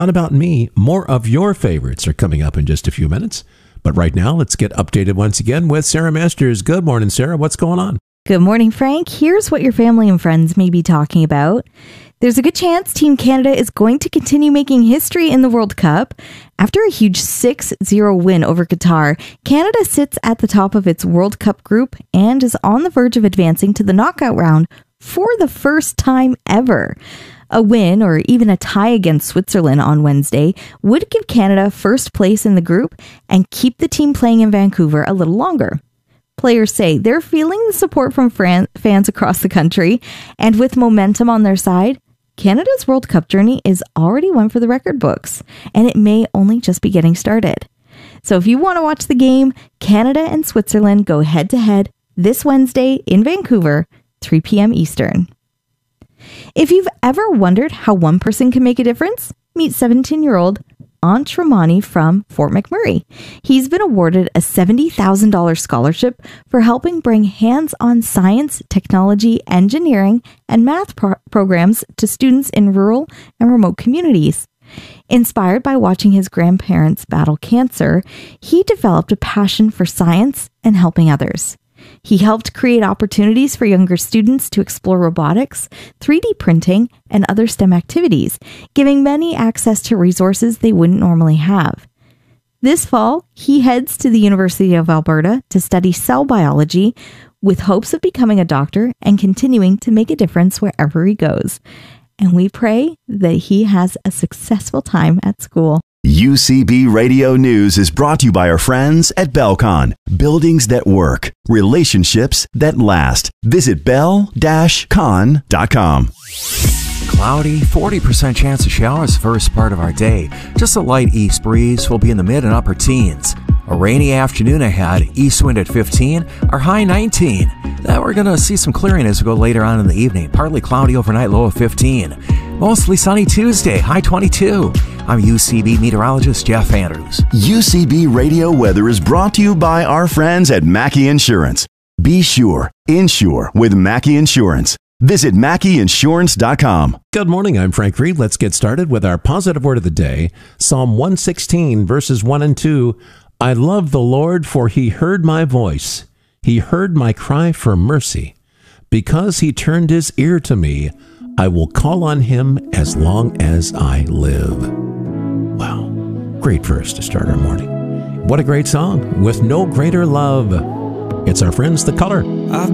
Not about me. More of your favorites are coming up in just a few minutes. But right now, let's get updated once again with Sarah Masters. Good morning, Sarah. What's going on? Good morning, Frank. Here's what your family and friends may be talking about. There's a good chance Team Canada is going to continue making history in the World Cup. After a huge 6-0 win over Qatar, Canada sits at the top of its World Cup group and is on the verge of advancing to the knockout round for the first time ever. A win or even a tie against Switzerland on Wednesday would give Canada first place in the group and keep the team playing in Vancouver a little longer. Players say they're feeling the support from fans across the country, and with momentum on their side, Canada's World Cup journey is already one for the record books, and it may only just be getting started. So if you want to watch the game, Canada and Switzerland go head-to-head this Wednesday in Vancouver, 3 p.m. Eastern. If you've ever wondered how one person can make a difference, meet 17-year-old Ant Ramani from Fort McMurray. He's been awarded a $70,000 scholarship for helping bring hands-on science, technology, engineering, and math programs to students in rural and remote communities. Inspired by watching his grandparents battle cancer, he developed a passion for science and helping others. He helped create opportunities for younger students to explore robotics, 3D printing, and other STEM activities, giving many access to resources they wouldn't normally have. This fall, he heads to the University of Alberta to study cell biology with hopes of becoming a doctor and continuing to make a difference wherever he goes. And we pray that he has a successful time at school. UCB Radio News is brought to you by our friends at Belcon. Buildings that work. Relationships that last. Visit bel-con.com. Cloudy, 40% chance of showers first part of our day. Just a light east breeze will be in the mid and upper teens. A rainy afternoon ahead, east wind at 15, our high 19. Then we're going to see some clearing as we go later on in the evening. Partly cloudy overnight, low of 15. Mostly sunny Tuesday, high 22. I'm UCB meteorologist Jeff Andrews. UCB Radio Weather is brought to you by our friends at Mackey Insurance. Be sure, insure with Mackey Insurance. Visit MackeyInsurance.com. Good morning, I'm Frank Reed. Let's get started with our positive word of the day. Psalm 116, verses 1 and 2. I love the Lord, for he heard my voice. He heard my cry for mercy. Because he turned his ear to me, I will call on him as long as I live. Wow, great verse to start our morning. What a great song, With No Greater Love. It's our friends, The Color.